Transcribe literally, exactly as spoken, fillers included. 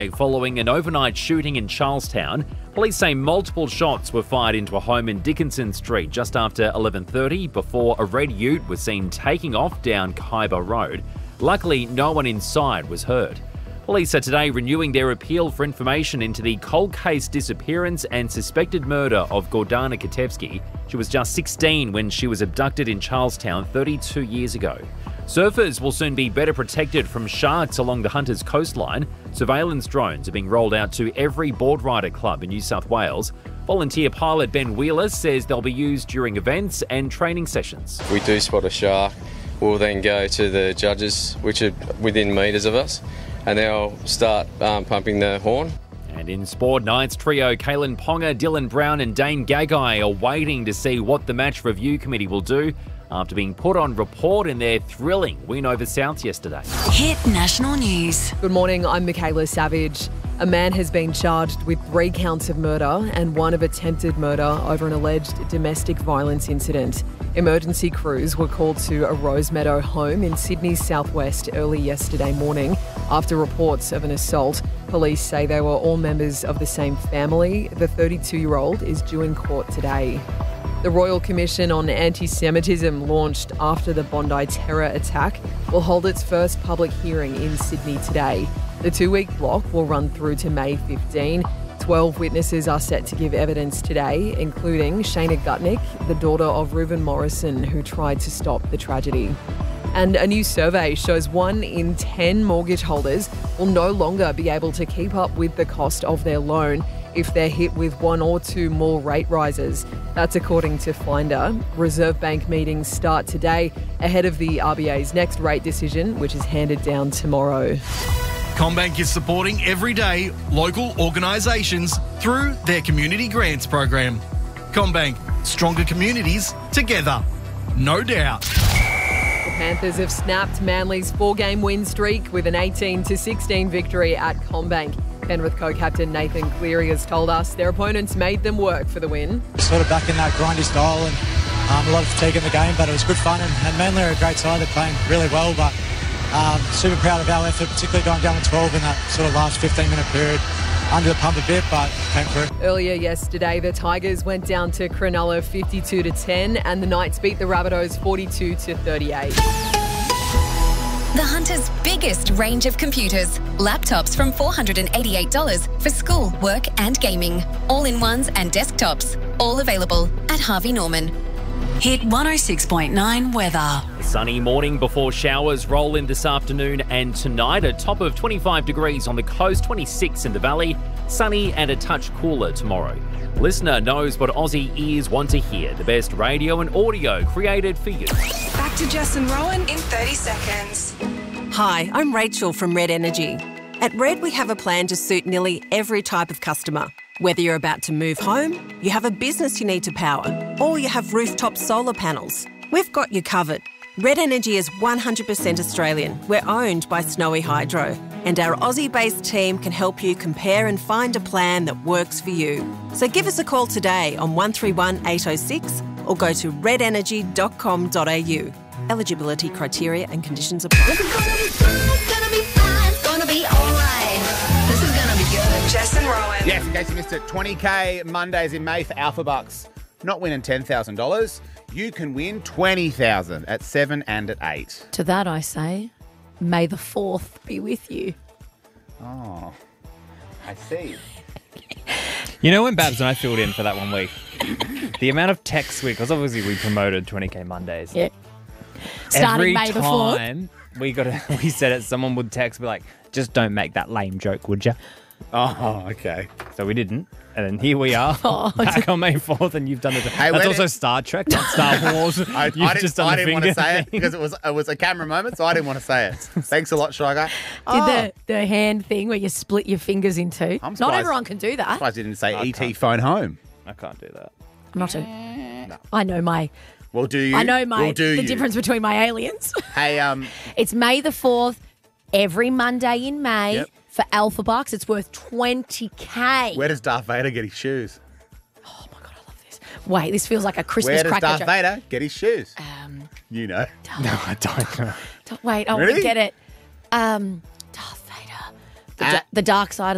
Following an overnight shooting in Charlestown, police say multiple shots were fired into a home in Dickinson Street just after eleven thirty before a red ute was seen taking off down Khyber Road. Luckily, no one inside was hurt. Police are today renewing their appeal for information into the cold case disappearance and suspected murder of Gordana Katevsky. She was just sixteen when she was abducted in Charlestown thirty-two years ago. Surfers will soon be better protected from sharks along the Hunters coastline. Surveillance drones are being rolled out to every board rider club in New South Wales. Volunteer pilot Ben Wheeler says they'll be used during events and training sessions. We do spot a shark, we'll then go to the judges, which are within metres of us, and they'll start um, pumping the horn. And in sport, Knights trio Kalen Ponga, Dylan Brown and Dane Gagai are waiting to see what the match review committee will do after being put on report in their thrilling win over Souths yesterday. Hit National News. Good morning, I'm Michaela Savage. A man has been charged with three counts of murder and one of attempted murder over an alleged domestic violence incident. Emergency crews were called to a Rosemeadow home in Sydney's southwest early yesterday morning after reports of an assault. Police say they were all members of the same family. The thirty-two-year-old is due in court today. The Royal Commission on Anti-Semitism, launched after the Bondi terror attack, will hold its first public hearing in Sydney today. The two-week block will run through to May fifteenth. Twelve witnesses are set to give evidence today, including Shana Gutnick, the daughter of Reuven Morrison, who tried to stop the tragedy. And a new survey shows one in ten mortgage holders will no longer be able to keep up with the cost of their loan if they're hit with one or two more rate rises. That's according to Finder. Reserve Bank meetings start today ahead of the R B A's next rate decision, which is handed down tomorrow. CommBank is supporting everyday local organisations through their community grants program. CommBank, stronger communities together. No doubt. The Panthers have snapped Manly's four-game win streak with an eighteen to sixteen victory at CommBank. Penrith co-captain Nathan Cleary has told us their opponents made them work for the win. Sort of back in that grindy style and um, a lot of fatigue in the game, but it was good fun, and, and Manly are a great side. They're playing really well, but um, super proud of our effort, particularly going down to twelve in that sort of last fifteen minute period. Under the pump a bit, but came through. Earlier yesterday, the Tigers went down to Cronulla fifty-two to ten, and the Knights beat the Rabbitohs forty-two to thirty-eight. The Hunter's biggest range of computers. Laptops from four hundred eighty-eight dollars for school, work and gaming. All-in-ones and desktops. All available at Harvey Norman. Hit one oh six point nine weather. A sunny morning before showers roll in this afternoon and tonight. A top of twenty-five degrees on the coast, twenty-six in the valley. Sunny and a touch cooler tomorrow. Listener knows what Aussie ears want to hear. The best radio and audio created for you. Back to Jess and Rowan in thirty seconds. Hi, I'm Rachel from Red Energy. At Red, we have a plan to suit nearly every type of customer. Whether you're about to move home, you have a business you need to power, or you have rooftop solar panels, we've got you covered. Red Energy is one hundred percent Australian. We're owned by Snowy Hydro, and our Aussie-based team can help you compare and find a plan that works for you. So give us a call today on one three one eight oh six or go to red energy dot com dot a u. Eligibility criteria and conditions apply. This is gonna be fun, gonna be fun, it's gonna be alright. This is gonna be good. Jess and Rowan. Yes, in case you missed it, twenty K Mondays in May for Alpha Bucks. Not winning ten thousand dollars. You can win twenty thousand dollars at seven and at eight. To that I say, may the fourth be with you. Oh, I see. You know when Babs and I filled in for that one week? The amount of texts we, because obviously we promoted twenty K Mondays. Yeah. Starting Every May the fourth. time we got a, we said it, someone would text, be like, just don't make that lame joke, would you? Oh, okay. So we didn't. And then here we are, Oh, back on May fourth, and you've done it. Hey, That's when also it- Star Trek, not Star Wars. I, You've I didn't, just done I the didn't want to finger say it thing. because it was it was a camera moment, so I didn't want to say it. Thanks a lot, Shy Guy. Did Oh, the, the hand thing where you split your fingers in two. I'm Not surprised- everyone can do that. I'm surprised you didn't say I E T can't. phone home. I can't do that. I'm not a, I know my Well, do you? I know my Well, do the you? difference between my aliens. Hey, um, It's May the fourth, every Monday in May Yep. for Alpha Bucks. It's worth twenty K. where does Darth Vader get his shoes? Oh my God, I love this. Wait, this feels like a Christmas Where does cracker Darth joke. Vader get his shoes? Um, You know. No, I don't know. Wait, I want Really? to get it. Um, Darth Vader. The, Uh, da- the dark side of